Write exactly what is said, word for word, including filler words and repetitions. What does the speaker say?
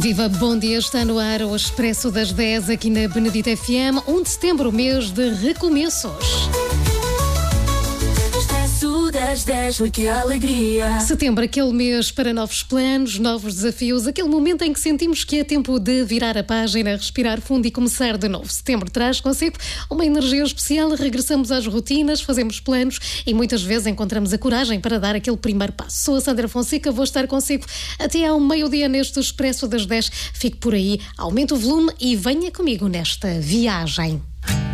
Viva, bom dia, está no ar o Expresso das dez aqui na Benedita F M, um de setembro, mês de recomeços. Das dez, que alegria. Setembro, aquele mês para novos planos, novos desafios, aquele momento em que sentimos que é tempo de virar a página, respirar fundo e começar de novo. Setembro traz consigo uma energia especial, regressamos às rotinas, fazemos planos e muitas vezes encontramos a coragem para dar aquele primeiro passo. Sou a Sandra Fonseca, vou estar consigo até ao meio-dia neste Expresso das dez. Fique por aí, aumente o volume e venha comigo nesta viagem.